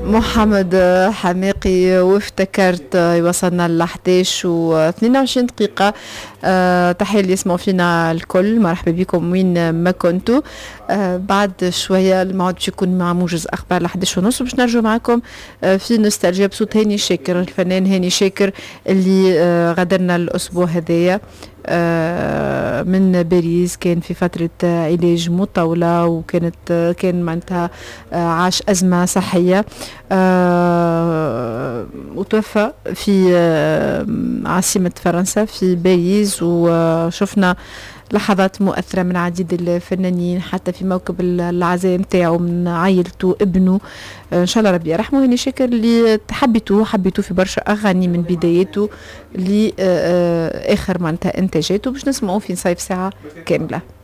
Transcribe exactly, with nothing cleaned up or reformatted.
محمد حماقي، وافتكرت وصلنا ل احداش و اثنين وعشرين دقيقة. أه تحية اللي يسمعوا فينا الكل، مرحبا بكم وين ما كنتوا. أه بعد شوية الموعد باش يكون مع موجز أخبار احداش ونص، باش نرجع معكم أه في نوستالجيا بصوت هاني شاكر، الفنان هاني شاكر اللي أه غادرنا الأسبوع هذايا من باريس. كان في فترة علاج مطولة، وكانت كان معناتها عاش أزمة صحية، وتوفى في عاصمة فرنسا في باريس. وشفنا لحظات مؤثرة من عديد الفنانين حتى في موكب العزاء متاعه، من عائلته ابنه. ان شاء الله ربي يرحمه. هاني شاكر اللي حبيته حبيته في برشا اغاني من بدايته لاخر معناتها انتاجاته، باش نسمعوه في نصيف ساعة كاملة.